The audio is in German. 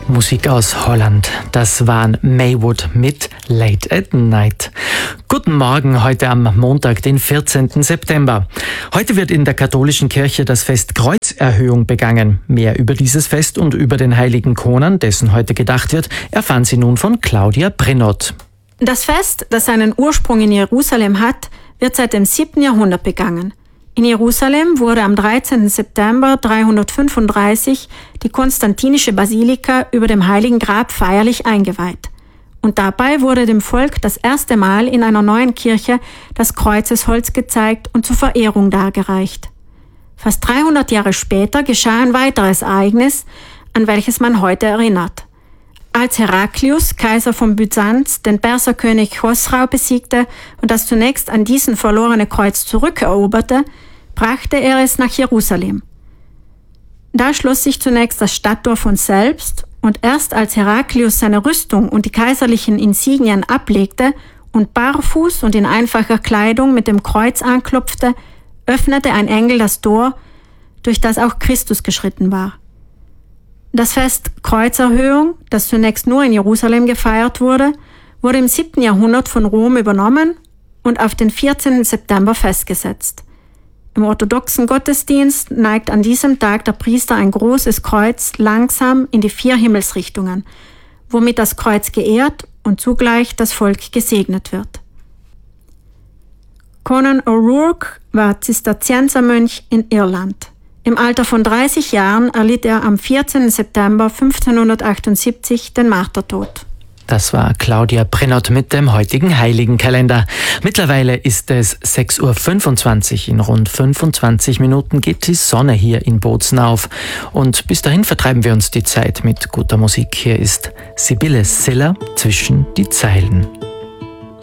Musik aus Holland. Das waren Maywood mit Late at Night. Guten Morgen, heute am Montag, den 14. September. Heute wird in der katholischen Kirche das Fest Kreuzerhöhung begangen. Mehr über dieses Fest und über den heiligen Conan, dessen heute gedacht wird, erfahren Sie nun von Claudia Brinnott. Das Fest, das seinen Ursprung in Jerusalem hat, wird seit dem 7. Jahrhundert begangen. In Jerusalem wurde am 13. September 335 die konstantinische Basilika über dem Heiligen Grab feierlich eingeweiht. Und dabei wurde dem Volk das erste Mal in einer neuen Kirche das Kreuzesholz gezeigt und zur Verehrung dargereicht. Fast 300 Jahre später geschah ein weiteres Ereignis, an welches man heute erinnert. Als Heraklius, Kaiser von Byzanz, den Perserkönig Chosrau besiegte und das zunächst an diesen verlorene Kreuz zurückeroberte, brachte er es nach Jerusalem. Da schloss sich zunächst das Stadttor von selbst und erst als Heraklius seine Rüstung und die kaiserlichen Insignien ablegte und barfuß und in einfacher Kleidung mit dem Kreuz anklopfte, öffnete ein Engel das Tor, durch das auch Christus geschritten war. Das Fest Kreuzerhöhung, das zunächst nur in Jerusalem gefeiert wurde, wurde im 7. Jahrhundert von Rom übernommen und auf den 14. September festgesetzt. Im orthodoxen Gottesdienst neigt an diesem Tag der Priester ein großes Kreuz langsam in die 4 Himmelsrichtungen, womit das Kreuz geehrt und zugleich das Volk gesegnet wird. Conan O'Rourke war Zisterziensermönch in Irland. Im Alter von 30 Jahren erlitt er am 14. September 1578 den Martertod. Das war Claudia Brinnott mit dem heutigen Heiligenkalender. Mittlerweile ist es 6.25 Uhr. In rund 25 Minuten geht die Sonne hier in Bozen auf. Und bis dahin vertreiben wir uns die Zeit mit guter Musik. Hier ist Sibylle Siller zwischen die Zeilen.